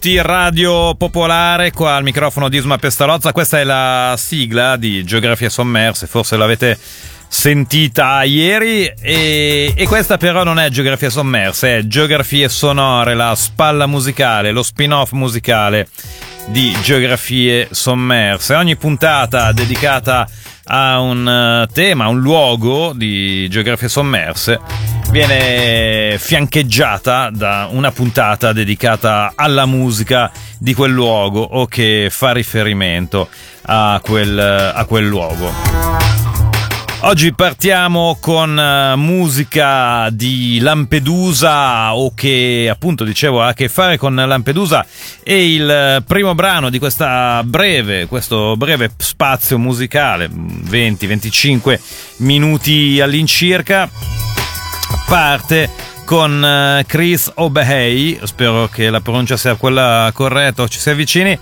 tutti, Radio Popolare, qua al microfono di Isma Pestalozza. Questa è la sigla di Geografie Sommerse, forse l'avete sentita ieri, e questa però non è Geografie Sommerse, è Geografie Sonore, la spalla musicale, lo spin-off musicale di Geografie Sommerse. Ogni puntata dedicata a un tema, a un luogo di Geografie Sommerse viene fiancheggiata da una puntata dedicata alla musica di quel luogo o che fa riferimento a quel luogo. Oggi partiamo con musica di Lampedusa, o che appunto dicevo ha a che fare con Lampedusa, e il primo brano di questo breve spazio musicale, 20-25 minuti all'incirca, parte con Chris Obey, spero che la pronuncia sia quella corretta o ci si avvicini.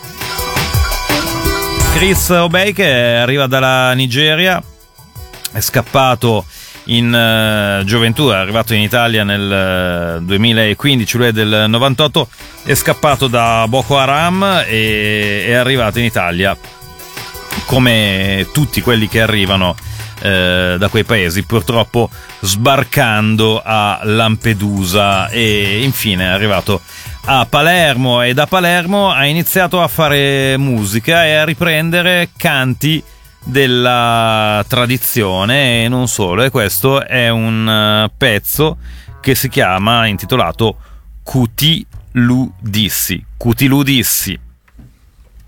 Chris Obey, che arriva dalla Nigeria, è scappato in gioventù, è arrivato in Italia nel 2015, lui è del 98, è scappato da Boko Haram e è arrivato in Italia come tutti quelli che arrivano da quei paesi, purtroppo sbarcando a Lampedusa, e infine è arrivato a Palermo, e da Palermo ha iniziato a fare musica e a riprendere canti della tradizione e non solo, e questo è un pezzo che si chiama, intitolato Kuti Lu Dissi.